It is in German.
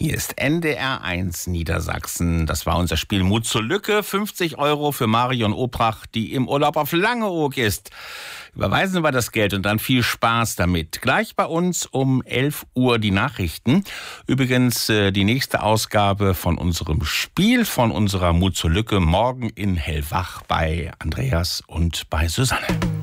Hier ist NDR1 Niedersachsen. Das war unser Spiel Mut zur Lücke. 50 € für Marion Obrach, die im Urlaub auf Langeoog ist. Überweisen wir das Geld und dann viel Spaß damit. Gleich bei uns um 11 Uhr die Nachrichten. Übrigens die nächste Ausgabe von unserem Spiel, von unserer Mut zur Lücke, morgen in Hellwach bei Andreas und bei Susanne.